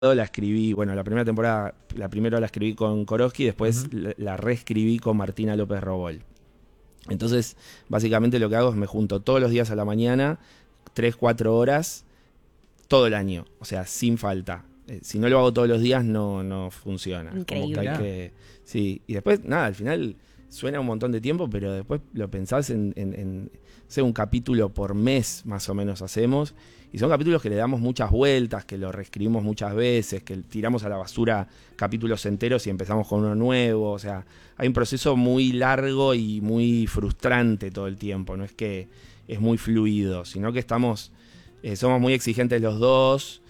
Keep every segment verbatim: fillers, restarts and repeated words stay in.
la escribí, bueno, la primera temporada, la primera la escribí con Koroski, después uh-huh. la, la reescribí con Martina López Robol. Entonces, básicamente lo que hago es me junto todos los días a la mañana, tres, cuatro horas, todo el año, o sea, sin falta. Eh, si no lo hago todos los días, no, no funciona. Increíble. Como que hay que, sí, y después, nada, al final suena un montón de tiempo, pero después lo pensás en, en, en sé, un capítulo por mes, más o menos hacemos. Y son capítulos que le damos muchas vueltas, que lo reescribimos muchas veces, que tiramos a la basura capítulos enteros y empezamos con uno nuevo. O sea, hay un proceso muy largo y muy frustrante todo el tiempo. No es que es muy fluido, sino que estamos, eh, somos muy exigentes los dos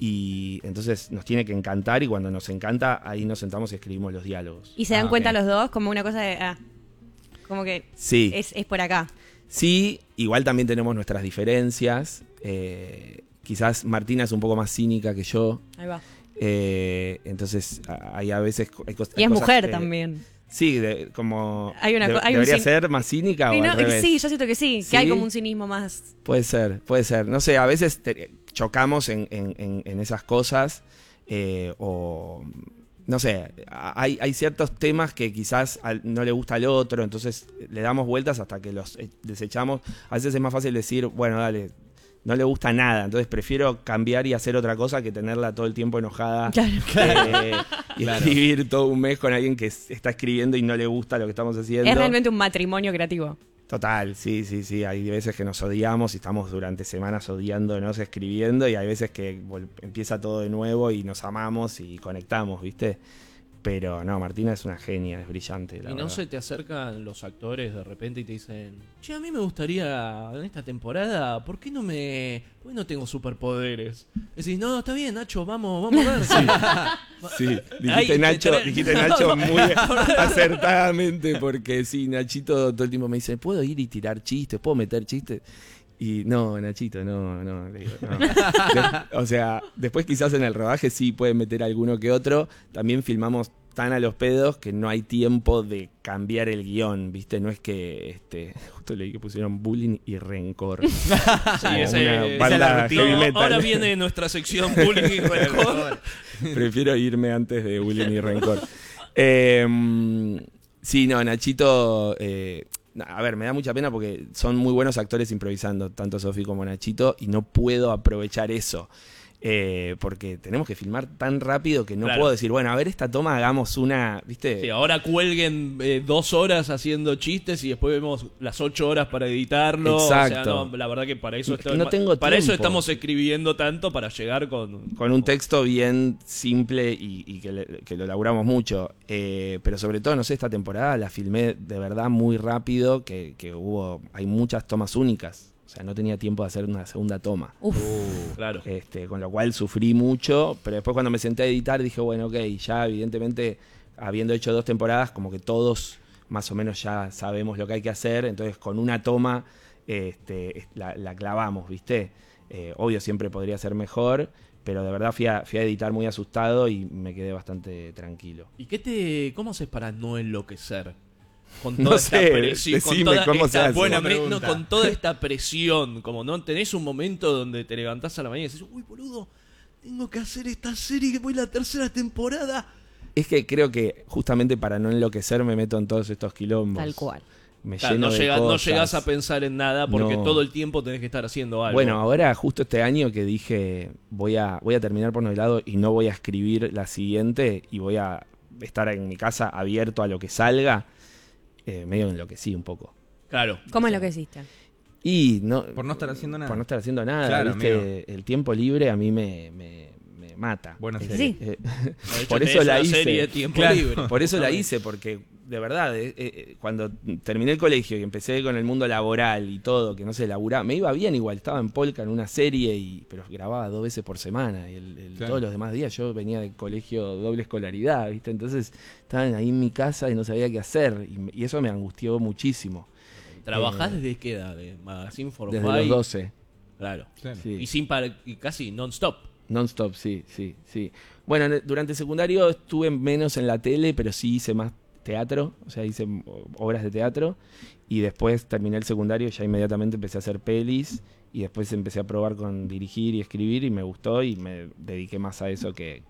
y entonces nos tiene que encantar y cuando nos encanta, ahí nos sentamos y escribimos los diálogos. ¿Y se dan Ah, cuenta okay. los dos como una cosa de... Ah, como que sí. es, es por acá? Sí, igual también tenemos nuestras diferencias. Eh, quizás Martina es un poco más cínica que yo. Ahí va. Eh, entonces hay a veces hay cosas, y es cosas mujer que, también. Sí, de, como hay una, de, hay debería un ser más cínica y o no, al revés. Sí, yo siento que sí, ¿Sí? que hay como un cinismo más. Puede ser, puede ser. No sé, a veces te, chocamos en, en, en, en esas cosas eh, o no sé, hay, hay ciertos temas que quizás al, no le gusta al otro, entonces le damos vueltas hasta que los desechamos. A veces es más fácil decir, bueno, dale, no le gusta nada, entonces prefiero cambiar y hacer otra cosa que tenerla todo el tiempo enojada. Claro. Eh, y claro. escribir todo un mes con alguien que está escribiendo y no le gusta lo que estamos haciendo. Es realmente un matrimonio creativo. Total, sí, sí, sí. Hay veces que nos odiamos y estamos durante semanas odiándonos, escribiendo, y hay veces que empieza todo de nuevo y nos amamos y conectamos, ¿viste? Pero no, Martina es una genia, es brillante. La ¿Y no verdad. se te acercan los actores de repente y te dicen, che, a mí me gustaría en esta temporada, ¿por qué no me... ¿por qué no tengo superpoderes? Decís, no, está bien, Nacho, vamos, vamos a ver. Sí, sí. Dijiste, Ay, Nacho, te... dijiste Nacho muy acertadamente, porque sí, Nachito todo el tiempo me dice, ¿puedo ir y tirar chistes? ¿Puedo meter chistes? Y no, Nachito, no, no, le digo, no. De, o sea, después quizás en el rodaje sí pueden meter alguno que otro. También filmamos tan a los pedos que no hay tiempo de cambiar el guión, ¿viste? No es que, este, justo leí que pusieron bullying y rencor. Sí, ese, una esa banda es la heavy metal. Ahora viene nuestra sección bullying y rencor. Prefiero irme antes de bullying y rencor. Eh, sí, no, Nachito... Eh, A ver, me da mucha pena porque son muy buenos actores improvisando, tanto Sofi como Nachito, y no puedo aprovechar eso. Eh, porque tenemos que filmar tan rápido que no claro. puedo decir, bueno, a ver esta toma, hagamos una, ¿viste? Sí, ahora cuelguen eh, dos horas haciendo chistes y después vemos las ocho horas para editarlo. Exacto. O sea, no, la verdad que para eso, está, no tengo para tiempo. eso estamos escribiendo tanto, para llegar con... Con un texto bien simple y, y que, le, que lo laburamos mucho. Eh, pero sobre todo, no sé, esta temporada la filmé de verdad muy rápido, que, que hubo, hay muchas tomas únicas. O sea, no tenía tiempo de hacer una segunda toma. Uf. Uh, claro. Este, con lo cual sufrí mucho, pero después cuando me senté a editar dije, bueno, ok, ya evidentemente, habiendo hecho dos temporadas, como que todos más o menos ya sabemos lo que hay que hacer, entonces con una toma este, la, la clavamos, ¿viste? Eh, obvio, siempre podría ser mejor, pero de verdad fui a, fui a editar muy asustado y me quedé bastante tranquilo. ¿Y qué te, cómo haces para no enloquecer? Con toda no esta sé, presión, con decime toda cómo esta, se hace. buena, no, con toda esta presión, como no tenés un momento donde te levantás a la mañana y decís, uy, boludo, tengo que hacer esta serie que voy la tercera temporada. Es que creo que justamente para no enloquecer me meto en todos estos quilombos. Tal cual. Me Claro, lleno no, de llega, cosas. no llegás a pensar en nada porque No. todo el tiempo tenés que estar haciendo algo. Bueno, ahora justo este año que dije voy a, voy a terminar por Novelado y no voy a escribir la siguiente y voy a estar en mi casa abierto a lo que salga, eh, medio enloquecí un poco. Claro. ¿Cómo es lo que hiciste? Y no, Por no estar haciendo nada. Por no estar haciendo nada, Claro, ¿viste? amigo. El tiempo libre a mí me, me, me mata. Buena Eh, serie. Sí. eh, De hecho, por tenés eso la una hice. serie de tiempo Claro. libre. Por eso la hice, porque de verdad, eh, eh, cuando terminé el colegio y empecé con el mundo laboral y todo, que no sé, laburaba, me iba bien igual, estaba en Polka en una serie, y pero grababa dos veces por semana, y el, el, Claro. todos los demás días yo venía de colegio doble escolaridad, ¿viste? Entonces estaban ahí en mi casa y no sabía qué hacer, y, me- y eso me angustió muchísimo. ¿Trabajás Eh, desde qué edad? ¿De Magazine for Desde Five? los doce. Claro. Claro. Sí. Y sin par y casi non-stop. Non-stop, sí, sí, sí. Bueno, en el- durante el secundario estuve menos en la tele, pero sí hice más teatro, o sea, hice mm, obras de teatro, y después terminé el secundario y ya inmediatamente empecé a hacer pelis, y después empecé a probar con dirigir y escribir y me gustó y me dediqué más a eso que,